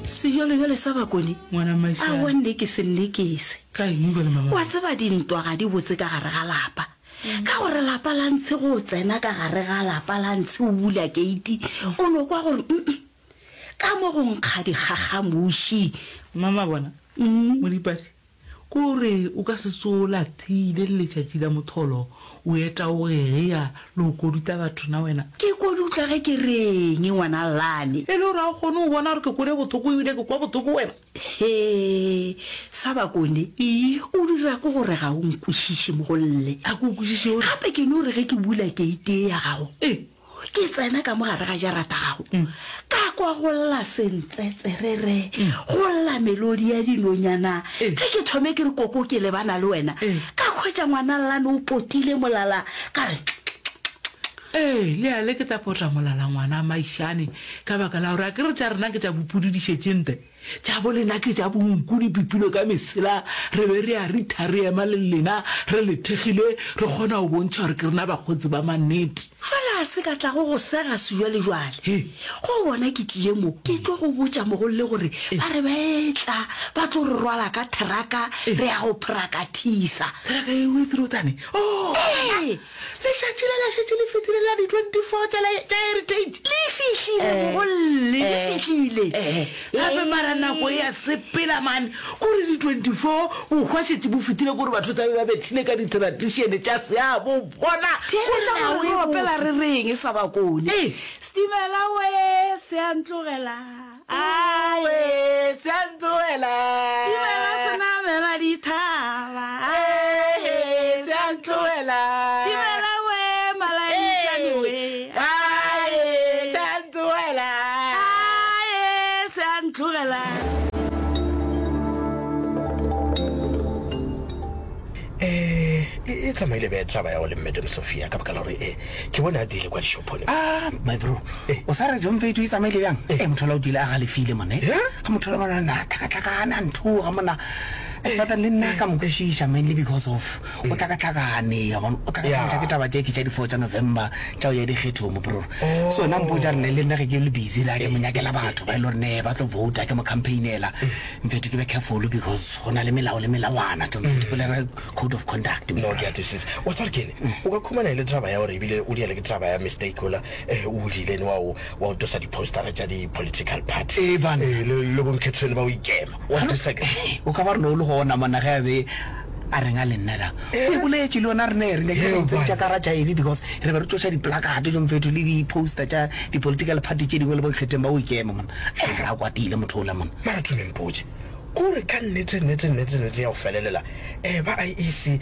Sejole sa bakone ngwana maisha a wonne ke sennekese ka eng le mama wa tseba dintwa ga di botse ka gare ga lapa ka gore lapa la ntse go tsena ka gare ga lapa la ntse o bula gate o no kwa gore ka mo go nkga digagamoshi mama bona mo dipadi kore o ka se sola thile le tšatši la motholo o eta o geya le o koduta batho na wena ke kodutla ge ke reng ngwana lane e le gore a kgone o bona gore ke kode bothoko ebile ke kwa bothoko wena he sa bakone o dira ko gore ga o nkwešiše mogolle a ko kwešiše gore gape ke no re ge ke bula gate ya gago ke tsena ka mogare ga jarata gago ka kwa go lla sentsetse go lla melodi ya dinonyana ge ke thome ke re koko ke lebana le wena ka kgwetša ngwana llane o potile molala ka re le a le ke tsa pota molala ngwana maišane ka baka la gore a ke re tša rena ke tša bopodidišetšente tša bolena ke tša bonkudi pipilo ka mesela re be re a ritha re ema le lena re lethegile re kgona go bontšha gore ke rena bakgotsi ba mannete fela se ka tla go sega sejwalejwale go bona ke tlile mo ke tlo go botša mogolle gore ba re betla ba tlo re rwala ka teraka re ya go practice teraka e o etirotane letšatši le šetše le fetile la di-24 tša heritage le fihlile mogolle le fihlile gape mara nako ya sepela mane kore di-24 o kgwa šetše bo fetile kore batho tsabe ba bethile ka di-traditione tša seabo bona opela re reng sa bakone stimela we se a ntlogela ae se a ntlogela stimela se namela dithaba se a ntlogela stimela we malaišane we ae se a ntlogela se a ntlogela e tsamaile be traba ya o le Madam Sophia ka baka la gore ke bona a dile kwa dishopone my bro o sa re jomfe tu tsamaile bjang mothola o dile a galefile mone ga mothola mona na tlhakatlhakana ntho ga mona but le nna ka mokwešiša mainly because of o tlhakatlhakane o tlhakatlhaka ke taba tše ke tša di-4 tša November tšao ya dikgetho mo bro so nna mpoja rene le nna ge ke le busy la ke monyakela batho ba e le gorene ba tlo vota ke mo campaignela mfeto ke be careful because go na le melao le melawana jomfeto code of conduct no ke a twisisa wa tswa kene o ka khumana ile traba ya gore ebile o diele ke traba ya mistake ola o dilene wa o dosa di-postara tša di-political party le bonkgethweni ba o ikema wa twisaka o ka ba re no le gona mona ge be a renga le nnela e boletše le yona re ne re ne tša kara tša edi because re be re tloša diplakate jomfeto le di-poster tša di-political party tše dingwe le bonkgetheng ba o ikema mona re a kwatile motho ola mona mara tumempoje kore ka nnete ya go felelela ba IEC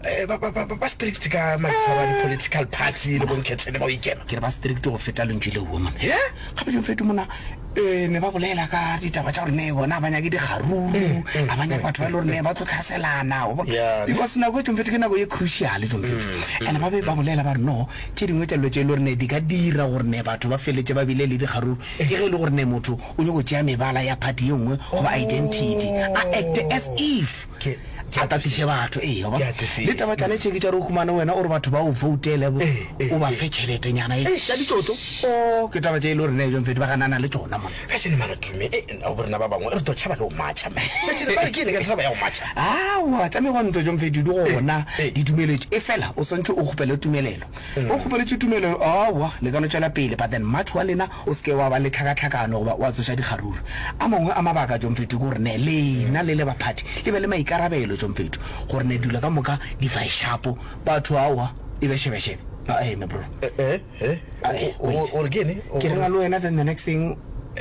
ba strict ka matshwaro a di-political party le bonkgethene ba o ikema ke re ba strict go feta lentswe le uwe mona gape jomfeto mona ne ba bolela ka ditaba tša gore ne bona a banyake dikgaruru a banyake batho ba e le gore ne ba tlo tlhaselana because nako e jomfeto ke nako e crucial jomfeto and ba be ba bolela ba re no tše dingwe tša dilo tše e le gore ne di ka dira gore ne batho ba feletse ba bile le dikgaruru ke ge e le gore ne motho o nyako tšea mebala ya party ye nngwe goba identity a act as if a tatiše batho le taba tšane tšheke tša re o humane wena ore batho ba o voutele o ba fe tšheletenyana ya ditsoto ke taba tše e le gore ne jomfedi ba ganana le tsona mona fashion manatume o borena ba bangwe re tlo tšhaba le o matšha ba re ke ne ka tšhaba ya go matšha awa tša megwantswa jomfedi di gona ditumeletše e fela o swantse o kgopele tumelelo o kgopeletše tumelelo awa le ka no tšwela pele but then match wa lena o seke wa ba le tlhakatlhakano goba wa tsoša dikgaruru a mangwe a mabaka jomfedi ko gore ne lena le le baphathi le be le maikarabelo jomfedi gore ne dula ka moka di-fi shapo batho awa e bešebešebe me bro ke rena le wena then the next thing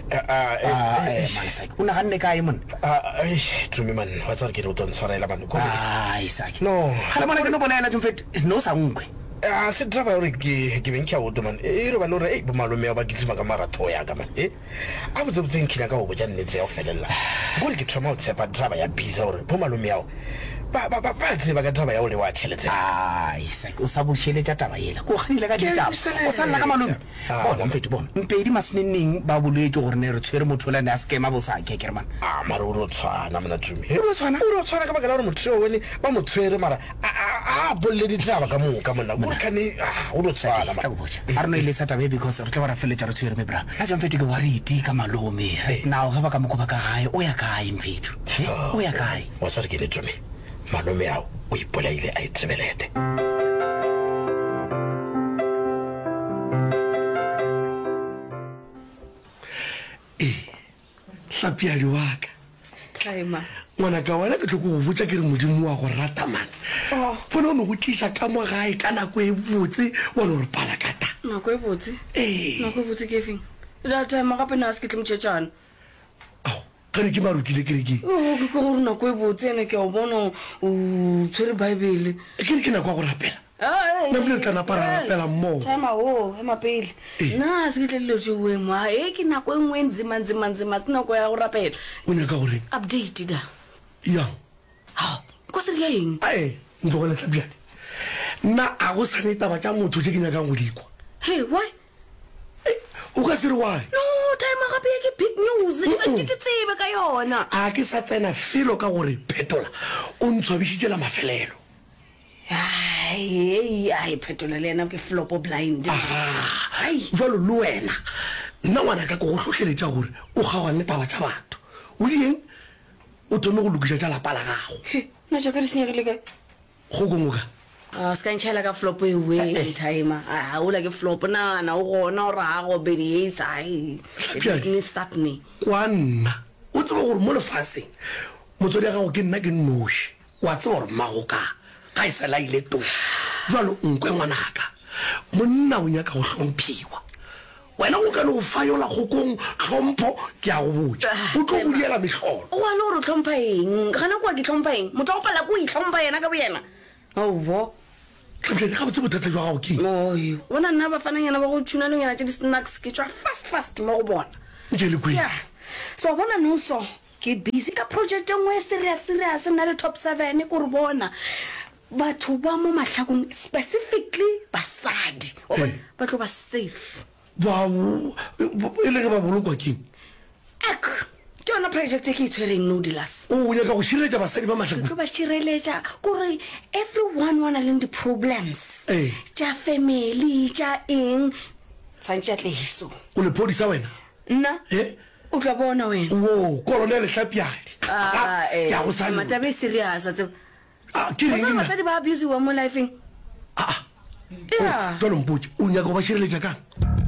o naganne kae mona tumi man wa tsare ke re o tontshwarela man isake no ga le mona ke no bolela jomfedi no sa nkwe se draba gore ke beng ke a oto man e re ba le gore bomalome ba kitima ka maratho ya ka man a botsebotseng khina ka go botja nnetse ya go felela gore ke thoma go tshepa draba ya bisa gore bomalome yao ba tseba ka draba ya o le wa tšhelete isake o sa bošeletša taba yela ko ganile ka ditaba o sa lla ka malome bona mfeti bona mpedi maseneneng ba boletse gore ne re tshwere motho lane a skema bosake ke re man mara o re o tshwana mona tumi o re o tshwana ka baka la gore motho o wene ba mo tshwere mara a bolle ditaba ka moka mona o do tsala tla go botsa a re no ile tsata because re tla bara feletsa re tshwere me bra la jang fete ke wariti ka malome right now ga ba ka mokoba ka gae o ya kae mfethu o ya kae wa tsare ke le tsome malome ao o ipolaile a itsebelete Hlapiadi wa ka Taima ngwana ka wena ke tlo go botsa ke re modimo wa go rata man bona o ne go tliša ka mo gae ka nako e botse wa ne gore pala kata nako e botse ke feng da time gape na se ke tle motšhetšana ao ga ne ke marutile ke re ke ke gore nako e botse ene ke a o bona o tshwere bible ke re ke nako ya go rapela nabile tla napa ra rapela mmogo time ema pele nna se ke tle dilo tšeuemo ke nako e nngwe e ntsima se nako ya go rapela o nyaka goreng update da yang ko se rile eng ae ntlogele hlapiadi nna a go sane taba tša motho tše ke nyakang go dikwa hey why o ka se re why no time gape ke big news ke sa ke tsebe ka yona a ke sa tsena felo ka gore phetola o ntshwabišitšela mafelelo ai phetola le ena ke flopo blind jalo le wena nna ngwana ka ke go tlhotlheletša gore o kgaogane taba tša batho o dieng o thome go lokiša tša lapa la gago nna jaaka di senyegile kae go kongwe ka se ka ntšhaela ka flopo ewe time ola ke flopo nana o gona gore ga go bediesapne kwa nna o tseba gore mo lefaseng motswadi ya gago ke nna ke nnoši wa tseba gore mmago ka ga e sela ile to jalo nkwe ngwanaka monna o nyaka go hlomphiwa wena o ka ne go fayola kgokong tlhompho ke a go botsa o tlo go diela metlholo wa le gore tlhompha eng gana kwa ke tlhompha eng motho go pala ko itlhompha yena ka bo yena ao tlhapiadi ga botse bothata jwa gago keng oyo bona nna ba fananyana ba go thunalonyana tse di-snacks ke tswa fast mo go bona nke le kwe so bona noso ke busy ka project engwe e serious nna le top 7 kore bona batho ba mo mahlakong specifically basadi ba tlo ba safe e le ge ba bolokwa keng ke yona project e ke itshwereng nodilas o nyaka go šireletša basadi ba mahlakong tlo ba šireletša kore everyone wana leng di-problems tša family tša eng santse a tlehiso o lepodisa wena nna o tla bona wena o kolonele hlapiadi ke a go sane matabe e serious a tseba ke reng basadi ba abusiwa mo lifeng jalo mpotse o nyaka go ba šireletša kang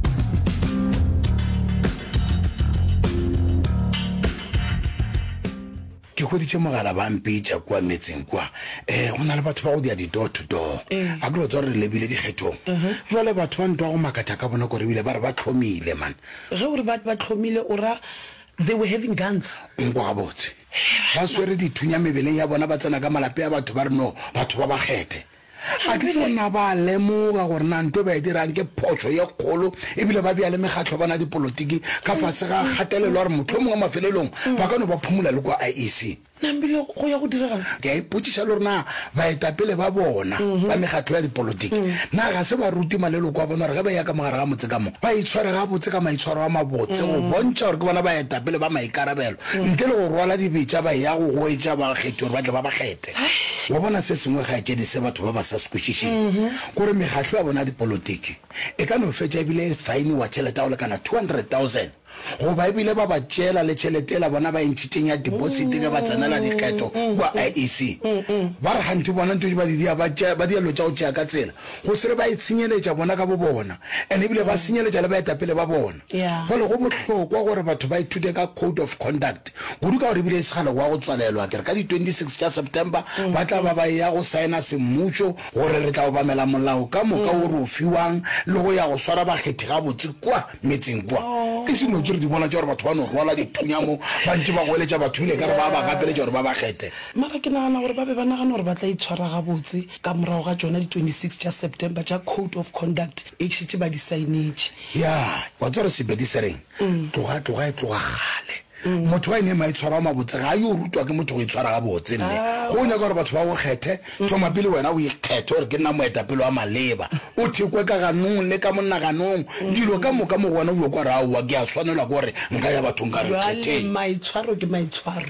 ke hweditše mogala ba mpetša kua metseng kua go na le batho ba go dia di-door to door a ke lo tswa re lebile dikgethong jale batho ba ntwa go makatha ka bona kore ebile ba re ba tlhomile man ge gore ba tlhomile ora they were having guns nkwa gabotse ba swere dithunya mebeleng ya bona ba tsena ka malape a batho ba re no batho ba ba kgethe ga ke tsona ba lemoga gore na nto ba e dirang ke photso ye kgolo ebile ba bea le megatlho bona dipolotiki ka fase ga kgatelelo gore motlho mongwe mafelelong ba ka no ba phomola le kwa IEC nambile go ya go direga ke a ipotšiša le gore na baetapele ba bona ba megatlho ya dipolotiki na ga se ba ruti maleloko a bona gore ge ba ya ka mogare ga motse ka mo ba itshware ga botse ka maitshwaro a mabotse go bontšha gore ke bona baetapele ba maikarabelo ntle le go rwala dibetša ba ya go goetša bakgethi gore ba tle ba ba kgethe wa bona se sengwe ga etšedi se batho ba ba sa sekwešišeng kore megatlho ya bona dipolotiki e ka no fetša ebile faine wa tšhelete ya go lekana 200,000 goba ebile ba ba tšela le tšhelete la bona ba entšhitšeng ya deposite ge ba tsenela dikgetho kwa IEC ba re gantši bona ntho ba dialo tša go tšea ka tsela go sere ba itshenyeletša bona ka bo bona and ebile ba senyeletša le baetapele ba bona gole go bohlokwa gore batho ba ithute ka code of conduct kudu ka gore ebile e segale go ya go tswalelwa kere ka di-26 tša september ba tla ba ba ya go saena semmušo gore re tla obamela molao ka moka o re o fiwang le go ya go swara bakgethi ga botse kwa metseng kwa ke seno tse re di bona tša gore batho ba no rwala dithunya mo ba ntse ba goeletša batho ile ka re ba ba gapeletša gore ba ba kgethe mara ke nagana gore ba be ba nagana gore ba tla itshwara gabotse ka morago ga tsona di-26 tša september tša code of conduct e šetse ba di sainetše ya wa tswa re sebedi sereng tloga e tloga gale motho wa ene maitshwaro a mabotse ga yo rutwa ke motho go itshwara ga botse nne go nyaka gore batho ba go kgethe thoma pele wena o ikgethe gore ke nna moetapele wa maleba o thekwe ka ganong le ka monnaganong dilo ka moka mo gona o yo kwa re aowa ke a tshwanelwa gore nka ya bathong ka re kgetheng maitshwaro ke maitshwaro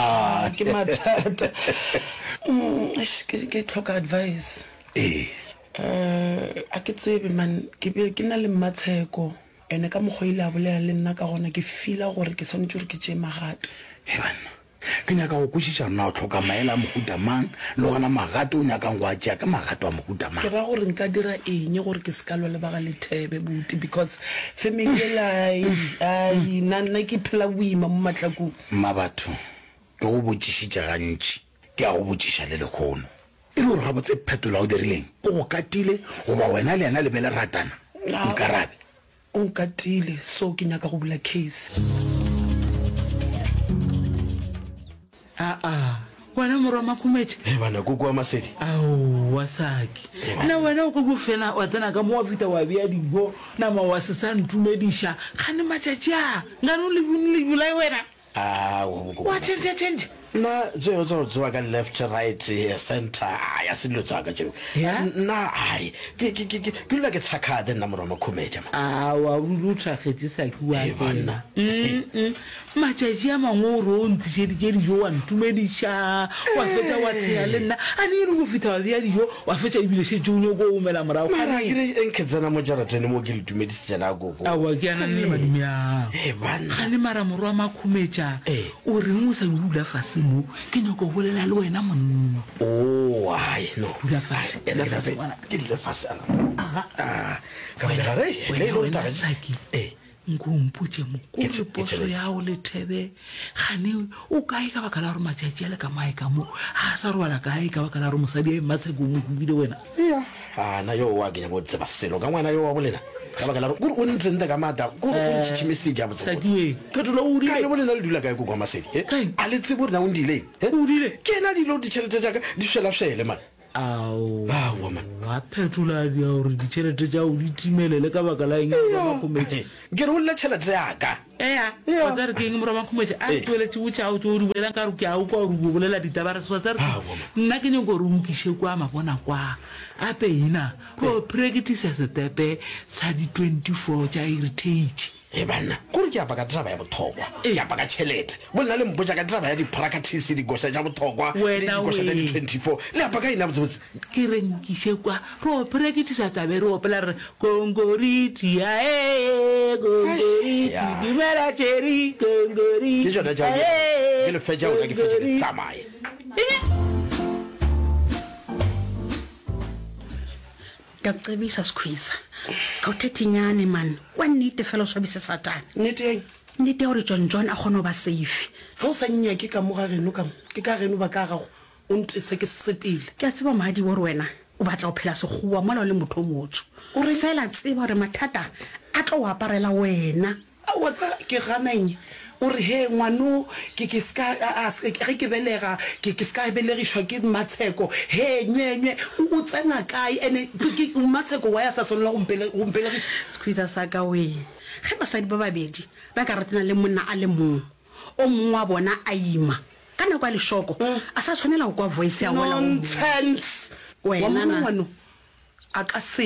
ke mathata ke tlhoka advice a ke tsebe man ke na le mmatsheko ene ka mokgwa ile a bolela le nna ka gona ke feela gore ke tshwanetse gore ke tšee magato banna ke nyaka go kwešiša rona o tlhoka maele a mohuta mang le gona magato o nyakang go a tšea ka magato a mohuta mang ke ra gore nka dira eng gore ke se ka lwa lebaga lethebe boti because family nna ke phela boima mo matlakong mma batho ke go botšišitša gantši ke a go botšiša le lekgono e le gore ga botse phetola o dirileng o go katile goba wena le yena le be le ratana nkarabe o nkatile so ke nyaka go bula case wena morwa makhumetše bana koko wa masedi ao wa saki na wena o koko fela wa tsena ka mo wa fita wa bea dibo nama wa se sa ntumediša gane matšatši a ngane o lebulai wena wa change nna tseo tsa go tsewa ka left right center ya se dilo tsaka tseo nna ai ke dula ke tshakade nna morwa makhumetša wa o tlhagetse saki wa fela matšatši a mangwe o re o ntlišeditše dijo wa ntumediša wa fetša wa tsheya le nna a ne e re go fita wa bea dijo wa fetša ebilešetse o nyoko o omela morago mara kere enke tsena mo jaratene mo ke le tumedisitsena koko awa ke anane le madumi ao gane mara morwa makhumetša o reng o sa dula fase mo ke nyako bolela le wena monna ai no dula fase ke dula fase ka bolela re wena saki nko mpotse mo kore poso ya o lethebe gane o kae ka baka la gore matšatši a le ka mae ka mo a sa re wala kae ka baka la gore mosadi a emmatsheko mo kubile wena ana yo wa ke nyako tseba selo ka ngwana yo wa bolela ka baka la gore o ntsente ka mata kore o ntšhitšhimesetša sakiwe phetola o ka le bolela le dula kae ko kwa masedi a le tsebo rena o ndile ke na dilo ditšhelete tšaka di šwelafšele man wa phetola dia gore ditšhelete tša o di timelele ka baka la eng makhumetše ke re o lle tšhelete yaka wa tsa re ke eng morwa makhumetše a tueletše botšao tšeo di bolelang ka gore ke a o kwa gore o bolela ditabare sewa tsa re nna ke nyako gore o nkiše kwa mabona kwa a peina go practice setepe sa di-24 tša heritage banna kore ke apa ka draba ya bothokwa ke apa ka tšhelete bolena le mpotsa ka draba ya di-practice dikoša tša bothokwa dikoša tša di-24 le apa ka ena botsebotse ke renkiše kwa ro practice tabe re opela re kongoriti kongoriti dumela tšeri kongoriti ke tšona ke lefetša o ka ke fetša le tsamaye ka cebisa sekhwisa ka o thethinyane man wa nnete fela o swabise satane nnete gore john a kgone go ba safe ga o sa nnyake ka mo ga geno kamo ke ka geno ba ka gago o ntese ke sepele ke a tseba mahadi bore wena o batla go phela sekgowa mola o le motho o motsho o re fela tseba gore mathata a tlo o aparela wena wa tsa ke ganeng o re he ngwano ge ke belega ke ska belegišwa ke matsheko he nyenye o tsena kae ene matsheko wa ya sa solola gompelegiša sekhwisa sa ka we ge basadi ba babedi ba ka ratana le monna a le mongwe o mongwe wa bona a ima ka nako ya lešoko a sa tshwanela go kwa voice ya nonsense wena ngwano a ka se